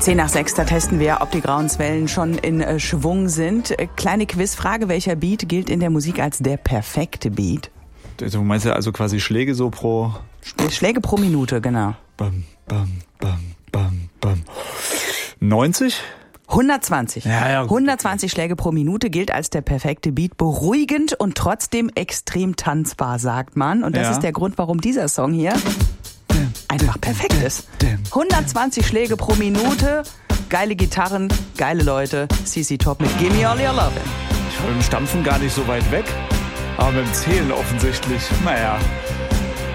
10:06, da testen wir, ob die Grauenswellen schon in Schwung sind. Kleine Quizfrage, welcher Beat gilt in der Musik als der perfekte Beat? Du meinst ja also quasi Schläge so pro... Schläge pro Minute, genau. Bam, bam, bam, bam, bam. 90? 120. Ja, gut. 120 Schläge pro Minute gilt als der perfekte Beat. Beruhigend und trotzdem extrem tanzbar, sagt man. Und das ist der Grund, warum dieser Song hier einfach perfekt ist. 120 Schläge pro Minute, geile Gitarren, geile Leute. CC Top mit Gimme All Your Lovin'. Ich war mit dem Stampfen gar nicht so weit weg, aber mit dem Zählen offensichtlich. Naja.